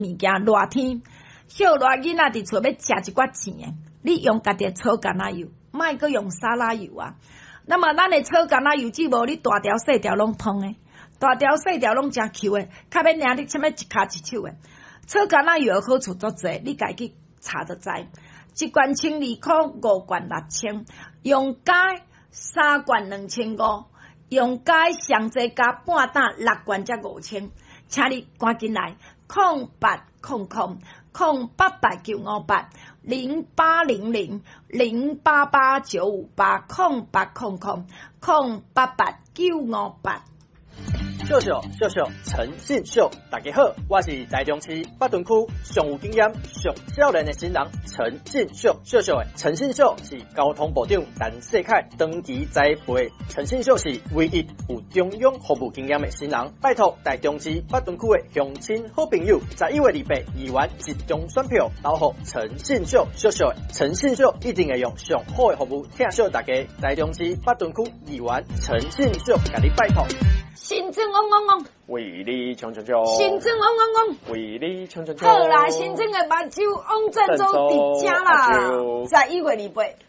物件热天，小热囡仔伫厝要食一寡钱诶，你用家己诶炒橄榄油，莫阁用沙拉油啊。那么咱诶炒橄榄油只无你大条细条拢通诶，大条细条拢真 Q 诶，较免领你忝一骹一手诶。炒橄榄油诶好处足侪，你家己查就知。一罐1200，五罐6000，用解3罐2500，用解上济加半打6罐才5000，请你赶紧来0800-088-958，0800-088-958。 秀秀秀秀陈信秀，大家好，我是台中市北屯区上有经验、上少年的新人陈信秀。秀秀的陈信秀是交通部长陈世凯长期栽培，陈信秀是唯一有中央服务经验的新人。拜托台中市北屯区的乡亲好朋友，11月28日议员集中选票投予陈信秀。秀秀的陈信秀一定会用上好的服务听秀大家。台中市北屯区议员陈信秀，甲你拜托。 新政嗡嗡嗡， 为你冲冲冲， 新政嗡嗡嗡， 为你冲冲冲。 好啦，新政的目睭汪振中伫遮啦，11月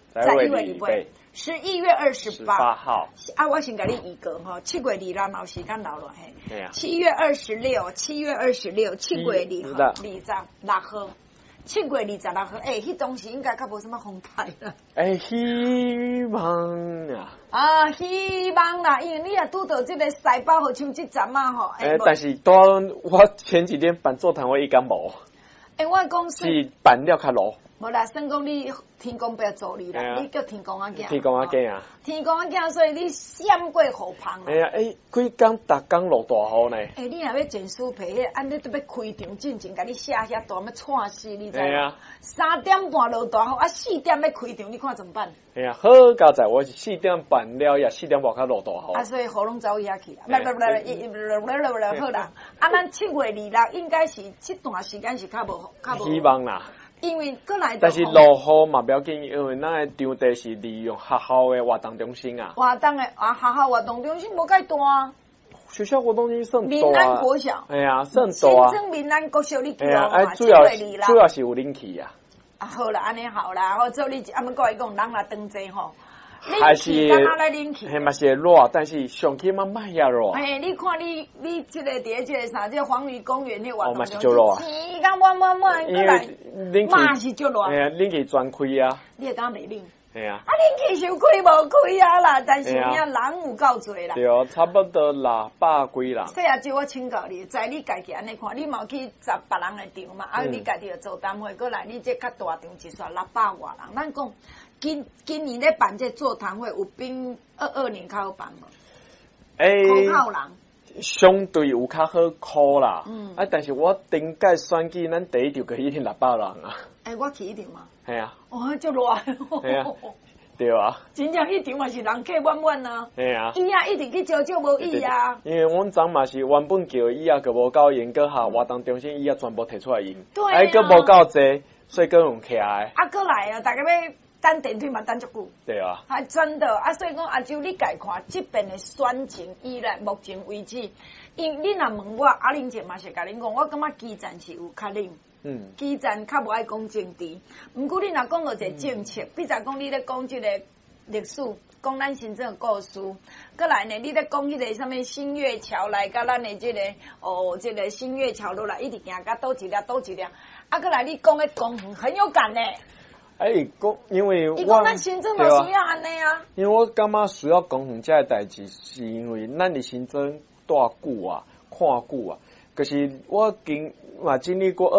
28号，啊，我先甲你预告吼，7月2日，时间留落嘿，7月26，7月26，7月2号26号。7月26号，迄当时应该较无什么风台啦。 希望呀。 希望啦，因为你也拄到这个赛包和手机站嘛吼。 但是我前几天办座谈会伊敢无？ 我讲是办了较落。 无啦，算讲你天公伯助你啦，你叫天公仔囝。 天公仔囝啊！ 天公仔囝，所以你闪过雨棚啊。 几工逐工落大雨呢。 你若要剪书皮，安尼都要开场进前，甲你写遐大要喘死，你知无？3点半落大雨，4点要开场，你看怎么办？ 好佳在，我是4点半了，也4点半才落大雨。 所以雨拢走遐去啦。好啦，咱7月26应该是这段时间是较无。 希望啦。 因为过来， 但是落雨嘛不要紧，因为咱的场地是利用学校的活动中心啊。 活动的学校活动中心无介大啊。 学校活动中心算大啊。 民安国小。 算大啊。 新增民安国小你去咯嘛？主要是有恁去啊。 好啦，安尼好啦，好做你阿们各位讲，人来登记吼。 还是还嘛是热，但是上去嘛卖呀热。 你看你这个伫这个啥，这黄鱼公园迄活动中心，天干满过来，嘛是足热。 恁去专开啊。 你会敢袂冷？ 恁去想开无开啊啦，但是人有够多啦。 对，差不多600几人。 所以就我请教你，在你家己安尼看，你嘛去十别人的场嘛，你家己就做单位过来，你这较大场一煞600外人，咱讲。今年咧办这座谈会有比22年较好办无？可靠人相对有较好考啦。但是我顶届选举，咱第一场就一定600人啊。 我去一场嘛。 系啊。 足热。 系啊。对啊。 真正一场嘛是人客满满啊。 系啊。 伊啊一直去招无伊啊。 因为阮昨嘛是原本叫伊啊，个无够严格下活动中心伊啊全部摕出来用。 对啊。 个无够济，所以个用起来。 过来啊，大家要。等电梯嘛，等足久。 对啊。 还真的所以讲阿舅，你家看这边的选情以来，目前为止，因你若问我，阿玲姐嘛是甲恁讲，我感觉基层是有较冷。基层较无爱讲政治，毋过你若讲到一个政策，比如讲你咧讲这个历史，讲咱新政的故事，过来呢，你咧讲迄个什么新月桥来，甲咱的这个这个新月桥落来，一直行到倒一粒，过来你讲的公园很有感呢。 因为伊讲咱新增嘛需要安尼啊。 因为我感觉需要公园这个代志，是因为咱的新增大久啊，看久啊。可是我经历过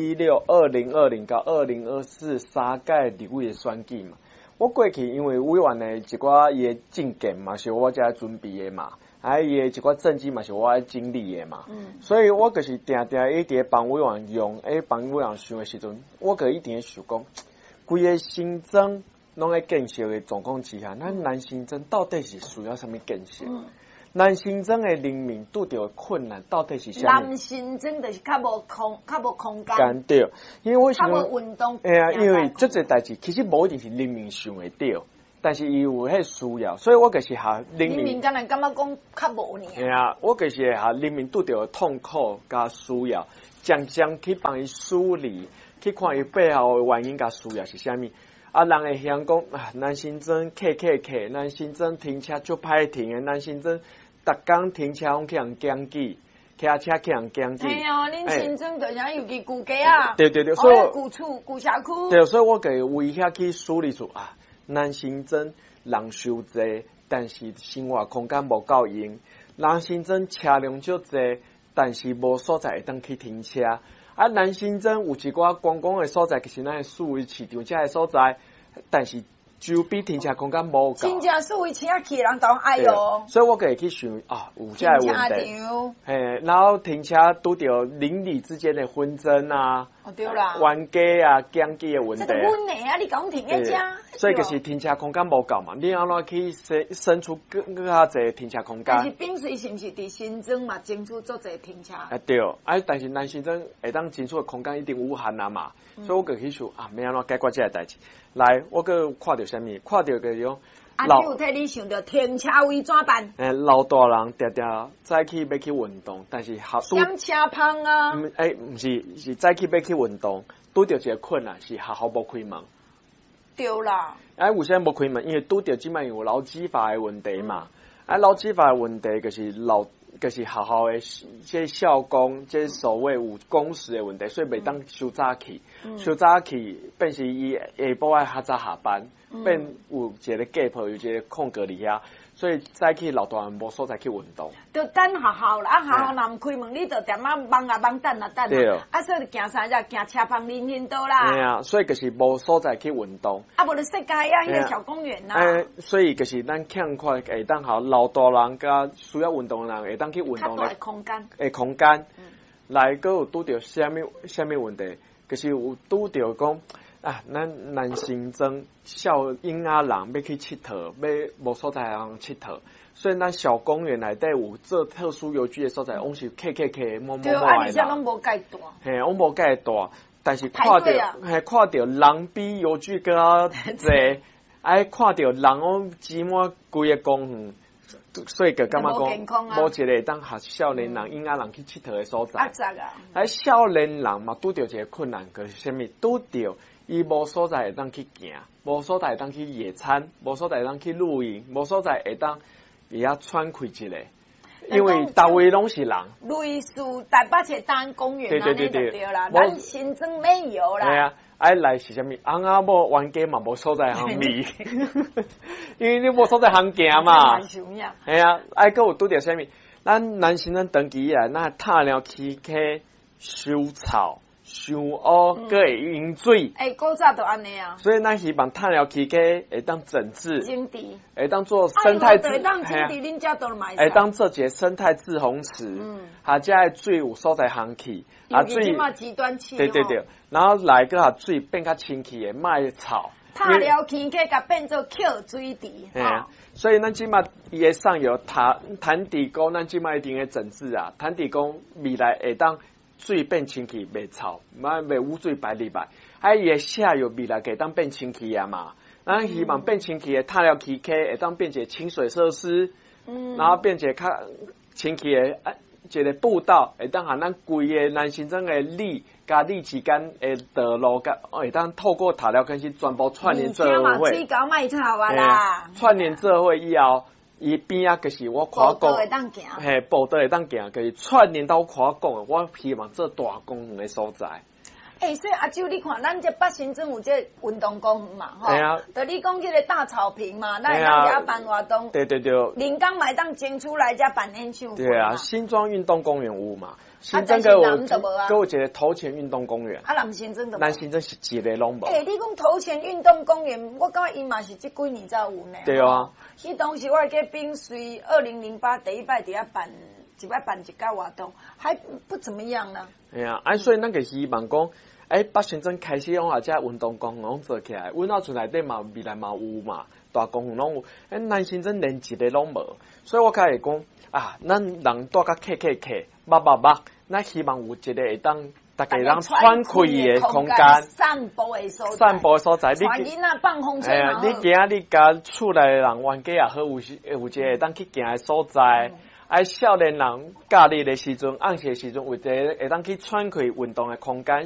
2016、2020到2024三届立委的选举嘛。我过去因为委员的一寡伊的政见嘛，是我才准备的嘛，伊的一寡政绩嘛是我经历的嘛。所以我就是定一直帮委员用，帮委员想的时阵，我个一定想讲。规个新增拢在建设的状况之下，咱南新增到底是需要什么建设？南新增的人民遇到的困难到底是啥？ 南新增就是较无空间。 对，因为为什么？ 较无运动。 因为这个代志其实无一定是人民想会到， 但是伊有迄需要，所以我就是下人民民。 敢若感觉讲较无呢？ 系啊，我就是下人民拄着痛苦甲需要，渐渐去帮伊梳理，去看伊背后的原因甲需要是啥物。啊，人会想讲啊，南新庄客，南新庄停车足歹停的，南新庄逐工停车拢去人检举，骑车去人检举。 系啊，恁新庄就像尤其旧街啊， 对，所以旧厝、旧社区。 对，所以我给为遐去梳理出啊，南新庄人伤济，但是生活空间无够用；南新庄车辆足济，但是无所在会当去停车。啊，南新庄有一寡观光的所在，其实咱属于市场遮的所在，但是周边停车空间无够。 真正属于车去的人都哎哟。 所以我可以去想啊，有遮的问题。嘿，然后停车拄着邻里之间的纷争啊， 对啦， 冤家啊、检举的问题。 这个阮的啊，你讲停在遮。 所以就是停车空间无够嘛，你安怎去生出更较侪停车空间？ 但是冰水是毋是伫新庄嘛，争取足侪停车？ 对，但是咱新庄会当争取的空间一定有限啊嘛，所以我就去想啊，要安怎解决这个代志？来，我个看到啥物？看到个种就替你想到停车位怎办？ 老大人常常早起要去运动，但是嫌车芳啊？ 毋是早起要去运动，拄着一个困难是学校无开门。 对啦， 为啥无开门？因为拄着即摆有劳基法的问题嘛。劳基法的问题就是学校的这校工，这所谓有工时的问题，所以袂当收早起。收早起变是伊下晡爱较早下班，变有一个 gap， 有一个空格伫遐。所以早起老大人无所在去运动， 就等学校啦，学校若毋开门，你就踮啊忙啊忙等啊等啊，所以行啥只行车棚林道啦。 对啊，所以就是无所在去运动。 无就世界啊，迄个小公园啦。 所以就是咱欠缺会当好老大人甲需要运动的人会当去运动的空间。 空间，来个有拄着啥物问题，就是有拄着讲。啊，咱南新庄少婴仔人要去佚佗，要无所在通佚佗，所以咱小公园内底有做特殊游具的所在，拢是客摸的啦。 对，而且拢无介大。 嘿，拢无介大，但是看到人比游具更较济，看到人拢挤满规个公园，所以就感觉讲，无一个当学少年人、婴仔人去佚佗的所在。少年人嘛，拄着一个困难，就是啥物？拄着。伊无所在会当去行，无所在会当去野餐，无所在会当去露营，无所在会当会遐喘气一下，因为周围拢是人。类似台北市大安公园安尼就对啦，咱新庄没有啦。 系啊，来是啥物？翁仔某冤家嘛无所在通咪，因为你无所在通行嘛。系啊，搁有拄着啥物？咱南新庄长期以来，咱踏了溪溪收草。上乌佮会饮水， 古早就安尼啊。 所以咱希望探了溪溪会当整治，会当做生态治，会当整治，恁遮都买。 会当做一个生态滞洪池，遮的水有所在行去， 水嘛极端气。 对，然后来个水变较清气的，卖草。 探了溪溪，甲变做扣水池。 所以咱即马伊的上游潭底沟，咱即马一定会整治啊。潭底沟未来会当。水变清气，袂臭，袂污水排入来。伊个下游未来会当变清气啊嘛。咱希望变清气的踏了溪溪，会当变一个清水设施，然后变一个较清气的一个步道，会当和咱规个南新庄的里甲里之间的道路，甲会当透过踏了开始全部串联做伙。 水沟卖臭啊啦！ 串联做伙以后。伊边啊，就是我看讲，嘿，步道会当行，就是串联到我看讲的，我希望做大公园的所在。 所以阿舅，你看咱这北新庄有这运动公园嘛，吼，就你讲这个大草坪嘛，咱会当遮办活动。 对， 临港嘛当争出来遮办演唱会。 对啊，新庄运动公园有嘛？新庄个有一个头前运动公园。 南新庄的。 南新庄是一个拢无。 你讲头前运动公园，我感觉伊嘛是这几年才有呢。 对啊。 迄当时我记冰水2008第一摆伫遐办，一摆办一个活动，还不怎么样呢。 哎呀，所以咱个希望讲，北新庄开始用遮运动公园拢做起来，阮那厝内底嘛未来嘛有嘛，大公园拢有，南新庄连一个拢无，所以我开始讲啊，咱人住甲客，咱希望有一个会当大家让喘气的空间， 散步的所在， 散步的所在， 带囡仔放风吹嘛好。 你今仔日甲厝内的人冤家也好，有一个会当去行的所在。爱少年人假日的时阵、暗时的时阵，有一个会当去喘气运动的空间。